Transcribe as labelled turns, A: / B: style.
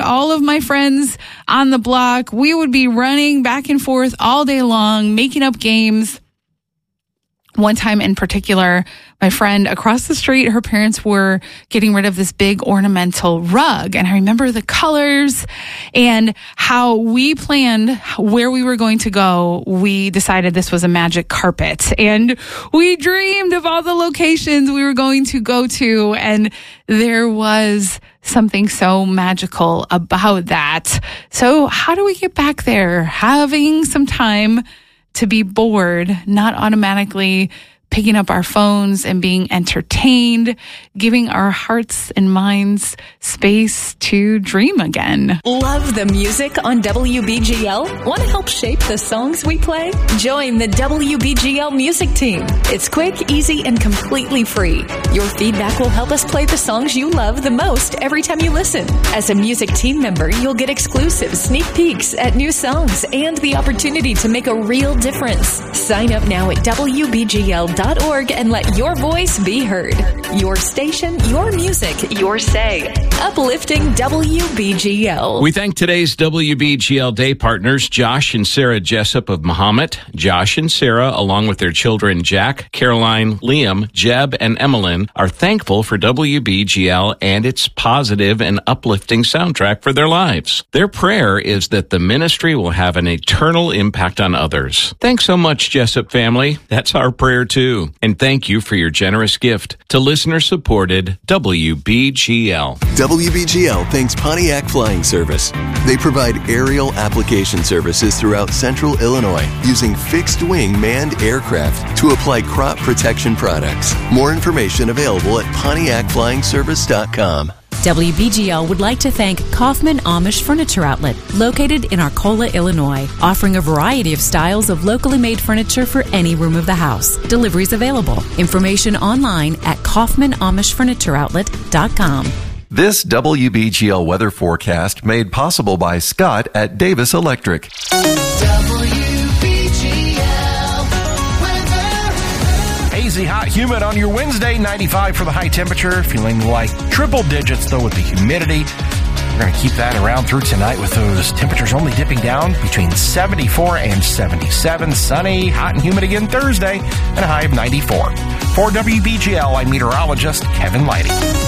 A: all of my friends on the block. We would be running back and forth all day long, making up games. One time in particular, my friend across the street, her parents were getting rid of this big ornamental rug. And I remember the colors and how we planned where we were going to go. We decided this was a magic carpet. And we dreamed of all the locations we were going to go to. And there was something so magical about that. So how do we get back there? Having some time to be bored, not automatically picking up our phones and being entertained, giving our hearts and minds space to dream again.
B: Love the music on WBGL? Want to help shape the songs we play? Join the WBGL music team. It's quick, easy, and completely free. Your feedback will help us play the songs you love the most every time you listen. As a music team member, you'll get exclusive sneak peeks at new songs and the opportunity to make a real difference. Sign up now at WBGL.org and let your voice be heard. Your station, your music, your say. Uplifting WBGL.
C: We thank today's WBGL Day partners, Josh and Sarah Jessup of Mahomet. Josh and Sarah, along with their children Jack, Caroline, Liam, Jeb, and Emmeline, are thankful for WBGL and its positive and uplifting soundtrack for their lives. Their prayer is that the ministry will have an eternal impact on others. Thanks so much, Jessup family. That's our prayer too. And thank you for your generous gift to listener-supported WBGL.
D: WBGL thanks Pontiac Flying Service. They provide aerial application services throughout central Illinois using fixed-wing manned aircraft to apply crop protection products. More information available at PontiacFlyingService.com.
E: WBGL would like to thank Kaufman Amish Furniture Outlet, located in Arcola, Illinois, offering a variety of styles of locally made furniture for any room of the house. Deliveries available. Information online at KaufmanAmishFurnitureOutlet.com.
F: This WBGL weather forecast made possible by Scott at Davis Electric.
G: Hazy, hot, humid on your Wednesday, 95 for the high temperature. Feeling like triple digits, though, with the humidity. We're going to keep that around through tonight with those temperatures only dipping down between 74 and 77. Sunny, hot, and humid again Thursday, and a high of 94. For WBGL, I'm meteorologist Kevin Lighty.